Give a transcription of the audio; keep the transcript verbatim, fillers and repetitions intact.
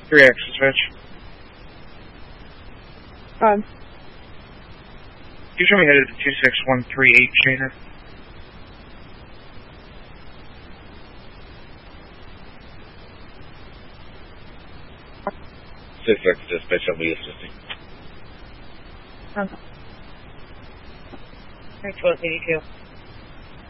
Three X dispatch. Um. You show me headed to two six one three eight Shaner. six X dispatch, I'll be assisting. Okay. twelve eighty-two.